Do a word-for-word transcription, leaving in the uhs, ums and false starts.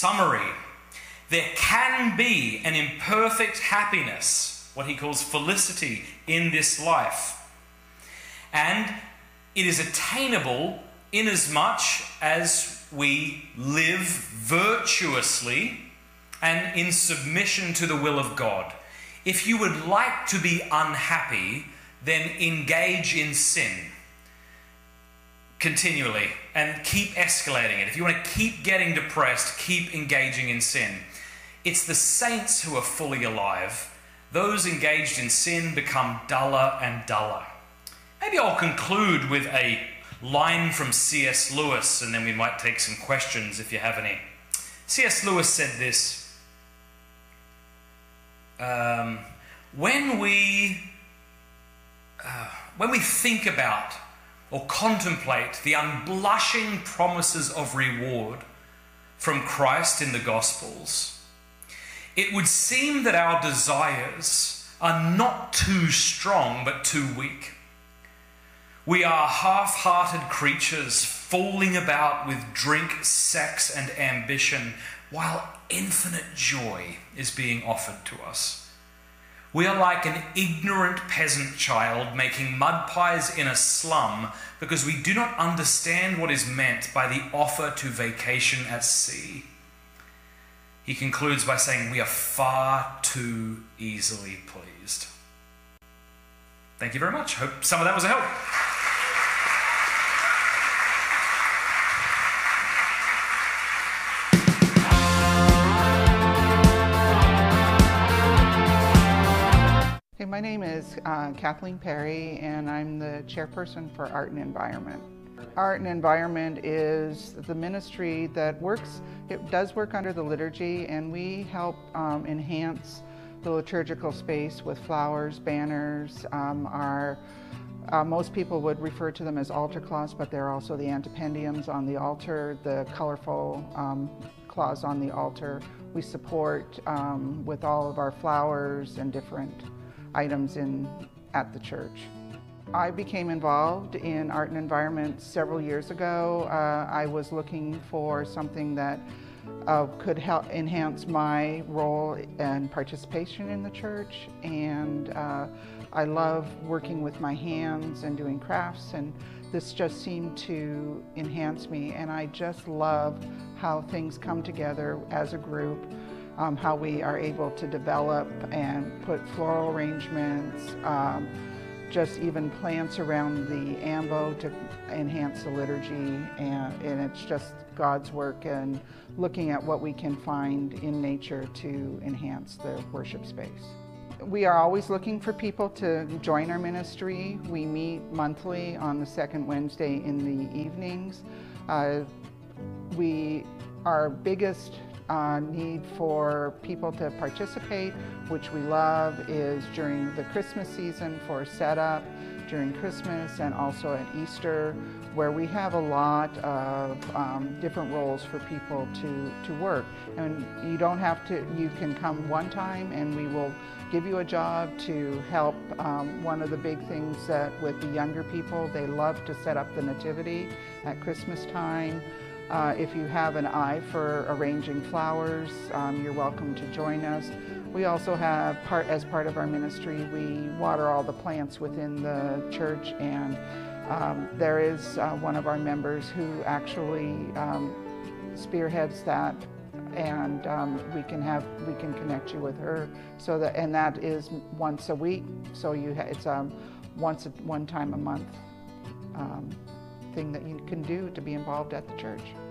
summary, there can be an imperfect happiness, what he calls felicity, in this life. And it is attainable inasmuch as we live virtuously and in submission to the will of God. If you would like to be unhappy, then engage in sin continually and keep escalating it. If you want to keep getting depressed, keep engaging in sin. It's the saints who are fully alive. Those engaged in sin become duller and duller. Maybe I'll conclude with a line from C S Lewis, and then we might take some questions if you have any. C S Lewis said this, um, when we uh, when we think about or contemplate the unblushing promises of reward from Christ in the Gospels, it would seem that our desires are not too strong but too weak. We are half-hearted creatures fooling about with drink, sex, and ambition, while infinite joy is being offered to us. We are like an ignorant peasant child making mud pies in a slum because we do not understand what is meant by the offer to vacation at sea. He concludes by saying, we are far too easily pleased. Thank you very much. Hope some of that was a help. My name is uh, Kathleen Perry, and I'm the chairperson for Art and Environment. Art and Environment is the ministry that works, it does work under the liturgy, and we help um, enhance the liturgical space with flowers, banners. Um, our, uh, most people would refer to them as altar cloths, but they're also the antipendiums on the altar, the colorful um, cloths on the altar. We support um, with all of our flowers and different items in at the church. I became involved in Art and Environment several years ago. Uh, I was looking for something that uh, could help enhance my role and participation in the church, and uh, I love working with my hands and doing crafts, and this just seemed to enhance me, and I just love how things come together as a group. Um, how we are able to develop and put floral arrangements, um, just even plants around the ambo to enhance the liturgy, and, and it's just God's work and looking at what we can find in nature to enhance the worship space. We are always looking for people to join our ministry. We meet monthly on the second Wednesday in the evenings. Uh, we, our biggest Uh, need for people to participate, which we love, is during the Christmas season for setup, during Christmas, and also at Easter, where we have a lot of um, different roles for people to, to work. And you don't have to, you can come one time and we will give you a job to help. Um, one of the big things that with the younger people, they love to set up the nativity at Christmas time. Uh, if you have an eye for arranging flowers, um, you're welcome to join us. We also have, part as part of our ministry, we water all the plants within the church, and um, there is uh, one of our members who actually um, spearheads that, and um, we can have we can connect you with her. So that and that is once a week. So you ha it's um, once a, one time a month. Um, thing that you can do to be involved at the church.